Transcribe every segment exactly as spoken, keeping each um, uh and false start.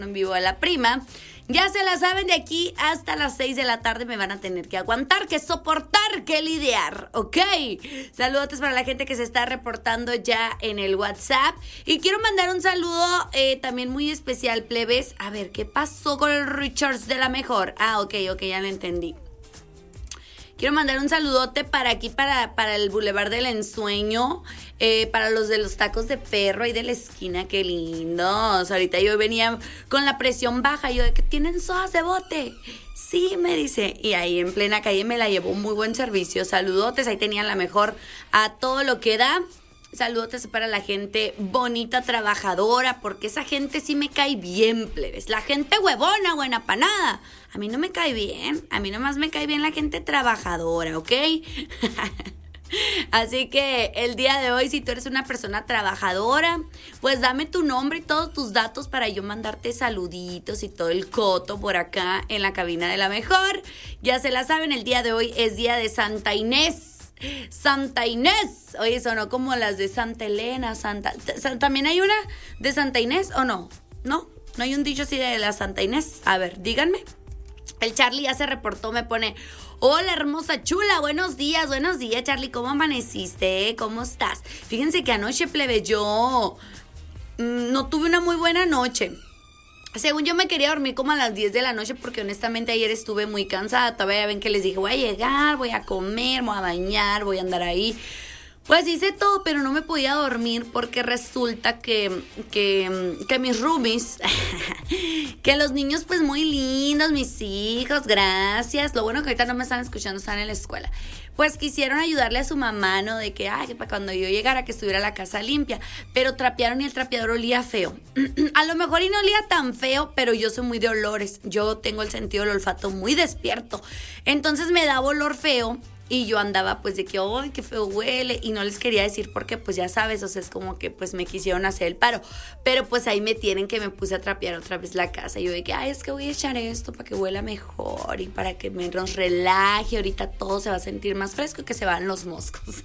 en vivo a la prima. Ya se la saben, de aquí hasta las seis de la tarde me van a tener que aguantar, que soportar, que lidiar, ¿ok? Saludos para la gente que se está reportando ya en el WhatsApp. Y quiero mandar un saludo eh, también muy especial, plebes. A ver, ¿qué pasó con el Richards de la mejor? Ah, ok, ok, ya lo entendí. Quiero mandar un saludote para aquí, para, para el Boulevard del Ensueño, eh, para los de los tacos de perro ahí de la esquina, qué lindos. Ahorita yo venía con la presión baja, yo de que tienen sodas de bote. Sí, me dice, y ahí en plena calle me la llevó muy buen servicio. Saludotes, ahí tenían la mejor a todo lo que da. Saludotes para la gente bonita, trabajadora, porque esa gente sí me cae bien, plebes. La gente huevona, buena pa' nada. A mí no me cae bien, a mí nomás me cae bien la gente trabajadora, ¿ok? Así que el día de hoy, si tú eres una persona trabajadora, pues dame tu nombre y todos tus datos para yo mandarte saluditos y todo el coto por acá en la cabina de la mejor. Ya se la saben, el día de hoy es día de Santa Inés. Santa Inés. Oye, sonó como las de Santa Elena, Santa... ¿También hay una de Santa Inés o no? ¿No? ¿No hay un dicho así de la Santa Inés? A ver, díganme. El Charlie ya se reportó, me pone... Hola, hermosa chula, buenos días, buenos días, Charlie. ¿Cómo amaneciste? ¿Cómo estás? Fíjense que anoche, plebe, yo mmm, no tuve una muy buena noche. Según yo me quería dormir como a las diez de la noche porque honestamente ayer estuve muy cansada. Todavía ven que les dije, voy a llegar, voy a comer, voy a bañar, voy a andar ahí. Pues hice todo, pero no me podía dormir porque resulta que, que, que mis roomies, que los niños pues muy lindos, mis hijos, gracias. Lo bueno que ahorita no me están escuchando, están en la escuela. Pues quisieron ayudarle a su mamá, ¿no? De que, ay, que para cuando yo llegara que estuviera la casa limpia. Pero trapearon y el trapeador olía feo. A lo mejor y no olía tan feo, pero yo soy muy de olores. Yo tengo el sentido del olfato muy despierto. Entonces me daba olor feo. Y yo andaba pues de que, ¡ay, qué feo huele! Y no les quería decir porque pues ya sabes, o sea, es como que pues me quisieron hacer el paro. Pero pues ahí me tienen que me puse a trapear otra vez la casa. Y yo de que, ay, es que voy a echar esto para que huela mejor y para que me nos relaje. Ahorita todo se va a sentir más fresco y que se van los moscos.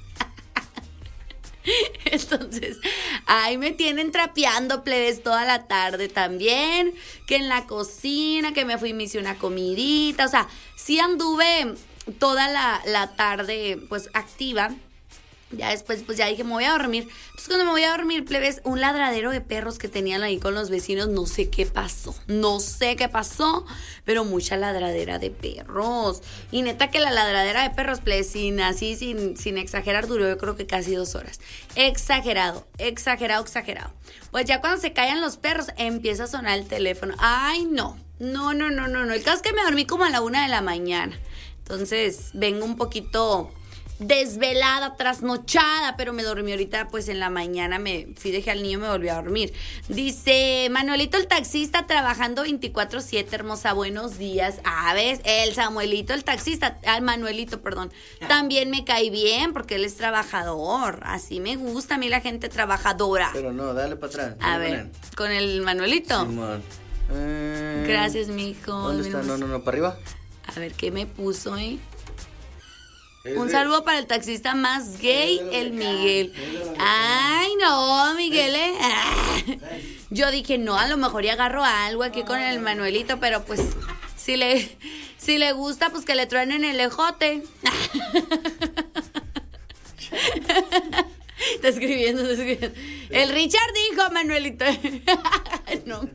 Entonces, ahí me tienen trapeando, plebes, toda la tarde también. Que en la cocina, que me fui y me hice una comidita. O sea, sí anduve toda la, la tarde pues activa. Ya después pues ya dije, me voy a dormir. Entonces cuando me voy a dormir, plebes, un ladradero de perros que tenían ahí con los vecinos, no sé qué pasó, no sé qué pasó, pero mucha ladradera de perros. Y neta que la ladradera de perros, plebes, sin así, sin, sin exagerar, duró yo creo que casi dos horas. Exagerado, exagerado, exagerado. Pues ya cuando se callan los perros, empieza a sonar el teléfono. Ay, no, no, no, no, no, no. El caso es que me dormí como a la una de la mañana. Entonces vengo un poquito desvelada, trasnochada, pero me dormí ahorita, pues en la mañana me fui, dejé al niño y me volví a dormir. Dice Manuelito el taxista trabajando veinticuatro siete, hermosa, buenos días. Ah, ¿ves? El Samuelito el taxista, al Manuelito, perdón, también me cae bien porque él es trabajador. Así me gusta a mí la gente trabajadora. Pero no, dale para atrás. A ver, poner? Con el Manuelito. Simón. Eh, Gracias, mijo. ¿Dónde está? No, no, no, para arriba. A ver, ¿qué me puso, eh? Un saludo para el taxista más gay, el Miguel. Ay, no, Miguel, ¿eh? Ah. Yo dije, no, a lo mejor ya agarro algo aquí con el Manuelito, pero pues, si le, si le gusta, pues que le truenen el ejote. Está escribiendo, está escribiendo. El Richard dijo, Manuelito. No.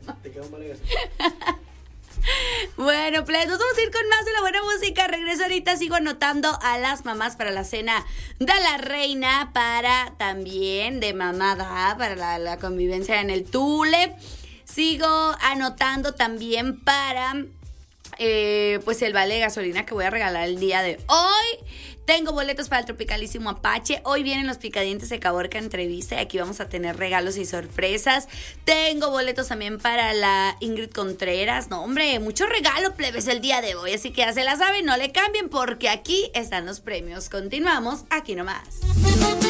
Bueno, pues nos vamos a ir con más de la buena música. Regreso ahorita, sigo anotando a las mamás para la cena de la reina, para también de mamada, para la, la convivencia en el Tule. Sigo anotando también para eh, pues el vale de gasolina que voy a regalar el día de hoy. Tengo boletos para el Tropicalísimo Apache. Hoy vienen los Picadientes de Caborca entrevista y aquí vamos a tener regalos y sorpresas. Tengo boletos también para la Ingrid Contreras. No, hombre, mucho regalo, plebes, el día de hoy. Así que ya se la saben, no le cambien porque aquí están los premios. Continuamos aquí nomás.